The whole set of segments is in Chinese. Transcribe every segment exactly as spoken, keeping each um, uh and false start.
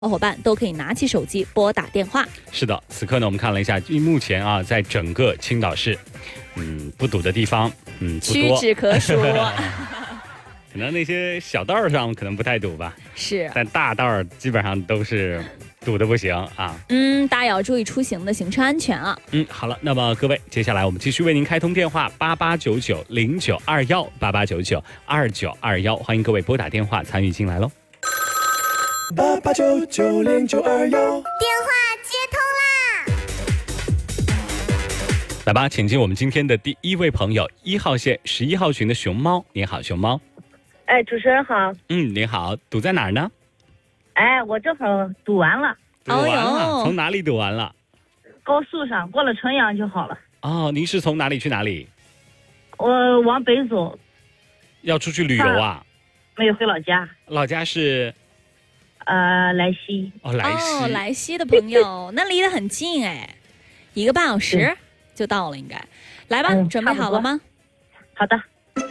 小伙伴都可以拿起手机拨打电话。 是的，此刻呢，我们看了一下，目前啊，在整个青岛市，嗯，不堵的地方，嗯，不屈多， 指可数。 可能那些小道上可能不太堵吧， 是， 但大道基本上都是堵得不行啊。 嗯，大家也要注意出行的行车安全啊。 嗯，好了，那么各位，接下来我们继续为您开通电话八八九九零九二幺八八九九二九二幺，欢迎各位拨打电话参与进来喽。 八八九九零九二幺， 电话接通啦！ 来吧，请进我们今天的第一位朋友，一号线十一号群的熊猫。你好，熊猫。 哎，主持人好。 嗯，你好，堵在哪儿呢？ 哎，我这会儿堵完了。 堵完了， 哦哟从哪里堵完了？ 高速上过了纯阳就好了。 哦，您是从哪里去哪里？ 我往北走， 要出去旅游啊？ 没有回老家。 老家是呃，莱西。 哦，莱西。 哦，莱西的朋友，那离得很近哎，一个半小时就到了，应该。来吧， 嗯准备好了吗？ 好的。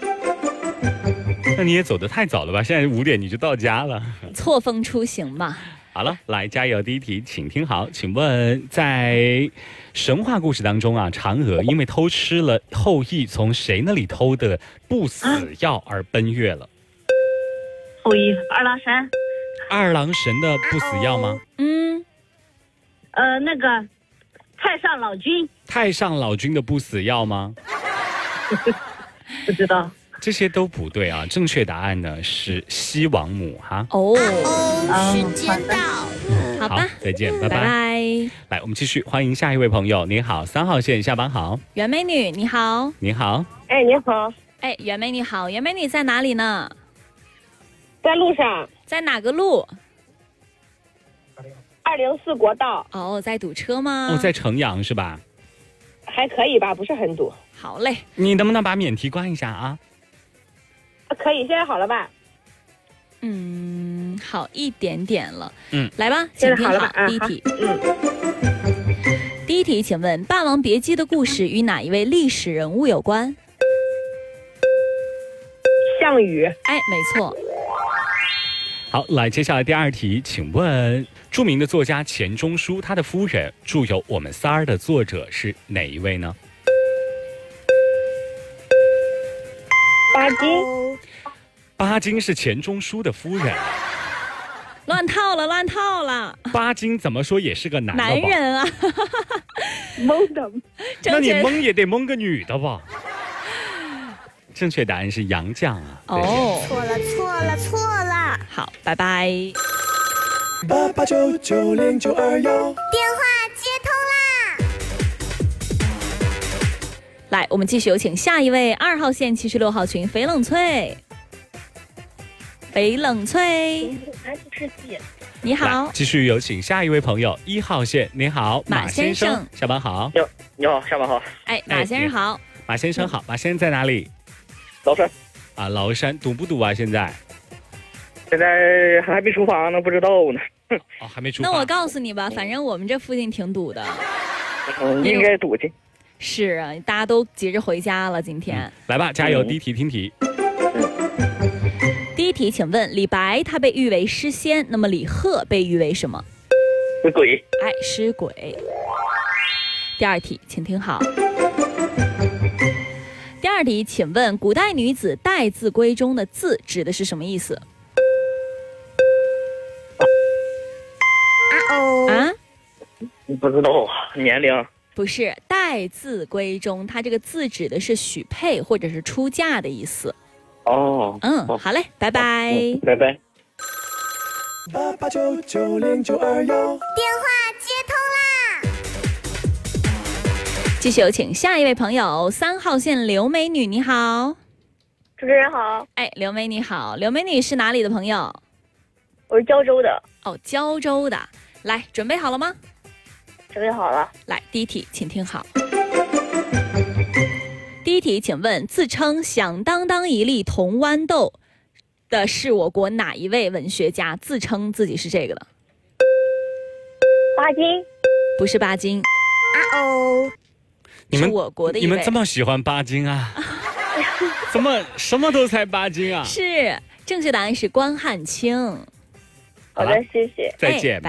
那你也走得太早了吧？现在五点你就到家了。 错峰出行嘛。 好了，来加油！第一题，请听好，请问在神话故事当中啊，嫦娥因为偷吃了后羿从谁那里偷的不死药而奔月了？ 后羿，二郎神。 二郎神的不死药吗？ 嗯， 呃，那个太上老君。 太上老君的不死药吗？ 不知道。 这些都不对啊，正确答案呢是西王母哈。 哦， 哦，时间到。 好吧， 再见，拜拜拜。 拜。 来，我们继续，欢迎下一位朋友。你好，三号线下班好。 袁美女你好。 你好， 哎，你好。 哎，袁美女好，袁美女在哪里呢？ 在路上。 在哪个路？ 二零四国道。 哦，在堵车吗？ 哦，在城阳是吧？ 还可以吧，不是很堵。 好嘞。 你能不能把免提关一下啊？ 可以，现在好了吧？ 嗯，好一点点了。 嗯， 来吧， 现请听在好了吧？啊第一题。 嗯。 第一题，请问《霸王别姬》的故事与哪一位历史人物有关？ 项羽。 哎，没错。 好，来，接下来第二题，请问著名的作家钱钟书，他的夫人著有《我们仨儿》的作者是哪一位呢？ 巴金。 巴金是钱钟书的夫人。 乱套了，乱套了。 巴金怎么说也是个男的吧？ 男人啊。 蒙的。 那你正确蒙也得蒙个女的吧？正确答案是杨绛啊。 哦， 错了，错了，错了！ 好，拜拜。 八八九九零九二幺， 电话接通啦！ 来，我们继续有请下一位二号线七十六号群翡冷翠。翡冷翠，你好来，继续有请下一位朋友，一号线，你好， 马先生生，下班好。 你好，你好，下班好。 哎，马先生好。 马先生好，马先生在哪里？ 崂山。 啊，崂山堵不堵啊？现在？ 现在还没出发呢，不知道呢。 哦，还没出发。 那我告诉你吧，反正我们这附近挺堵的。 嗯，应该堵去。 是啊，大家都急着回家了。今天、 嗯、来吧，加油！第一题听题。 第一题，请问李白他被誉为诗仙，那么李贺被誉为什么？ 是鬼。 哎，诗鬼。第二题，请听好。第二题，请问古代女子待字闺中的字指的是什么意思？ 啊哦啊？ 不知道年龄。 不是，待字闺中，它这个字指的是许配或者是出嫁的意思。 哦。 嗯，好嘞，拜拜。 嗯、拜拜。 八八九九零九二幺， 电话接通啦！ 继续有请下一位朋友，三号线刘美女，你好。 主持人好。 哎，刘美女好，刘美女是哪里的朋友？ 我是胶州的。 哦，胶州的。来，准备好了吗？ 准备好了。 来，第一题，请听好。第一题，请问自称响当当一粒铜豌豆的是我国哪一位文学家？自称自己是这个的？ 巴金。 不是巴金。 啊哦， 你们是我国的一位。 你们这么喜欢巴金啊？怎么什么都猜巴金啊？ 是，正确答案是关汉卿。 好了， 谢谢。 再见。